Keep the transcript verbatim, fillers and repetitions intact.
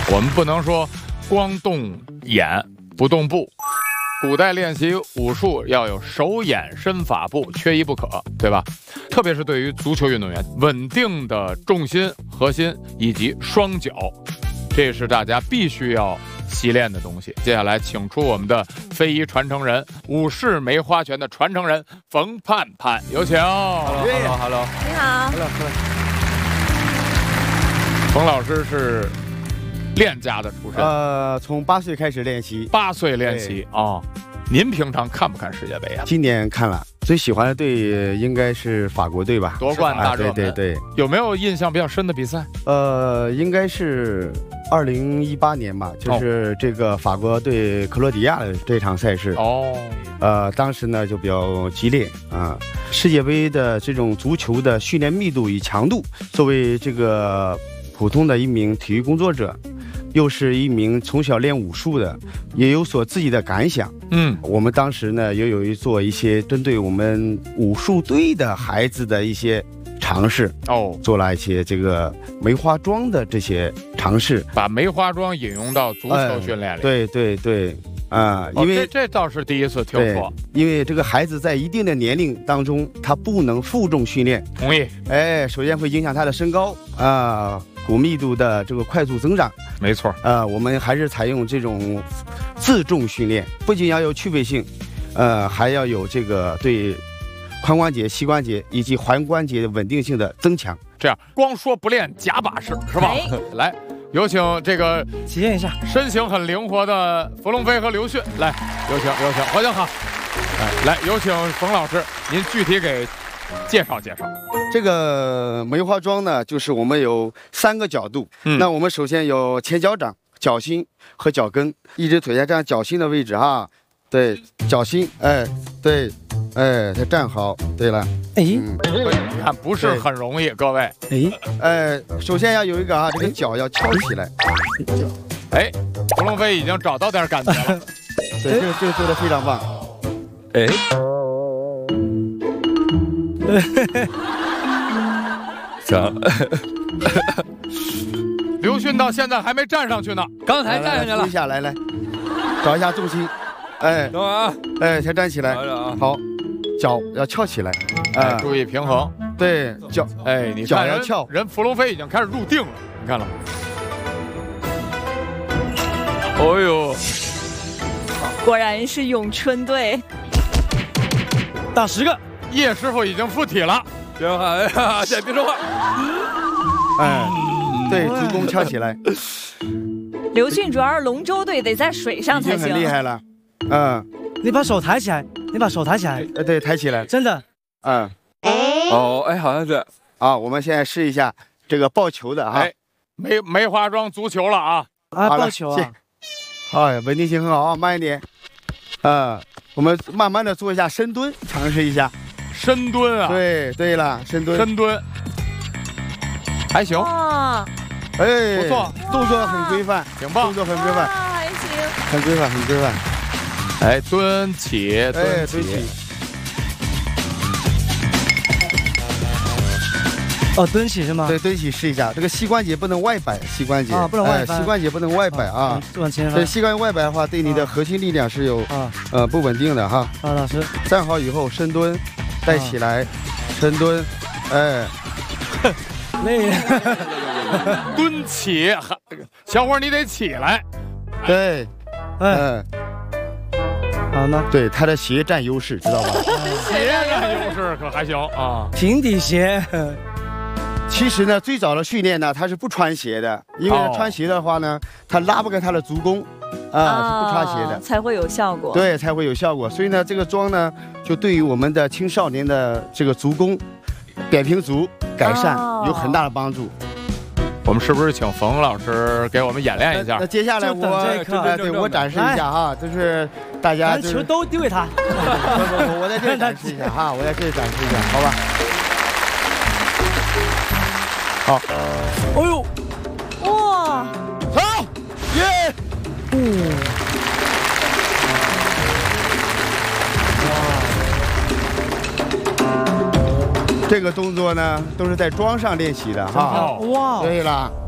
我们不能说光动眼不动步。古代练习武术要有手眼身法步，缺一不可，对吧？特别是对于足球运动员，稳定的重心、核心以及双脚，这是大家必须要习练的东西。接下来请出我们的非遗传承人，武士梅花拳的传承人冯盼盼，有请。 Hello Hello， 你好。 Hello Hello。 冯老师是练家的出身， 呃，从八岁开始练习， 八岁练习啊、哦。您平常看不看世界杯啊？ 今年看了，最喜欢的队应该是法国队吧， 夺冠大热门。 对对对。 有没有印象比较深的比赛？ 呃，应该是二零一八年吧，就是这个法国对克罗地亚的这场赛事。 哦。 呃，当时呢就比较激烈啊。世界杯的这种足球的训练密度与强度，作为这个普通的一名体育工作者，又是一名从小练武术的，也有所自己的感想。 嗯， 我们当时呢也有一做一些针对我们武术队的孩子的一些尝试哦， 做了一些这个梅花桩的这些尝试， 把梅花桩引用到足球训练里。 哎、对对对。啊、呃，因为、 哦、这这倒是第一次听说。 因为这个孩子在一定的年龄当中，他不能负重训练。 同意。 哎，首先会影响他的身高啊、呃，骨密度的这个快速增长。 没错。 呃，我们还是采用这种自重训练，不仅要有趣味性，呃，还要有这个对髋关节、膝关节以及踝关节的稳定性的增强。 这样光说不练假把式是吧？ 哎、 来。有请这个体验一下身形很灵活的伏龙飞和刘迅来，有请有请，华强好，哎，来有请冯老师，您具体给介绍介绍。 这个梅花桩呢，就是我们有三个角度，嗯、那我们首先有前脚掌、脚心和脚跟，一只腿在站脚心的位置哈，对，脚心，哎，对，哎，他站好，对了。 哎， 嗯、你看不是很容易，各位。 哎， 呃，首先要有一个啊，这个脚要翘起来。 哎，伏龙飞已经找到点感觉了。 对，这个这个做的非常棒。 哎，行。刘迅到现在还没站上去呢， 刚才站上去了。 蹲下来，来，找一下重心。哎， 等会儿啊， 哎，才站起来。好。脚要翘起来， 哎、呃，注意平衡。 对，脚， 哎，你脚要翘。 人伏龙飞已经开始入定了，你看了。哦呦， 果然是咏春队。 打十个， 叶师傅已经附体了。 行，哎呀，先别说话。 哎，对，足弓翘起来。 刘迅主要是龙舟队得在水上才行。 已经很厉害了，嗯。 你把手抬起来，你把手抬起来， 呃，对，抬起来， 真的， 嗯， 哦，哎，好像是， 啊，我们现在试一下这个抱球的哈， 哎，梅梅花桩足球了啊， 啊，抱球啊， 好，稳定性很好啊，慢一点，啊，我们慢慢的做一下深蹲，尝试一下， 深蹲啊， 对，对了，深蹲， 深蹲，还行， 哇， 哎， 不错， 动作很规范， 挺棒， 动作很规范， 还行， 很规范，很规范。 哎，蹲起，蹲起， 哦，蹲起是吗？ 对，蹲起试一下，这个膝关节不能外摆，膝关节啊，不能外摆， 膝关节不能外摆啊。 往前。 对，膝关节外摆的话，对你的核心力量是有啊呃不稳定的哈。 啊，老师， 站好以后深蹲，带起来，深蹲，哎， 累， 蹲起，小伙你得起来， 对， 哎。好呢， 对，他的鞋占优势，知道吧？ 鞋占优势可还行啊。 平底鞋， 其实呢，最早的训练呢，他是不穿鞋的，因为穿鞋的话呢，他拉不开他的足弓，啊，是不穿鞋的， 才会有效果。 对，才会有效果。所以呢，这个桩呢，就对于我们的青少年的这个足弓、扁平足改善有很大的帮助。 我们是不是请冯老师给我们演练一下？ 那接下来我对我展示一下哈，就是大家球都丢给他。 不不不，我在这里展示一下哈，我在这里展示一下，好吧？好。 哎呦， 哇， 好，耶！ 嗯。 这个动作呢，都是在桩上练习的哈。 哇， 对了。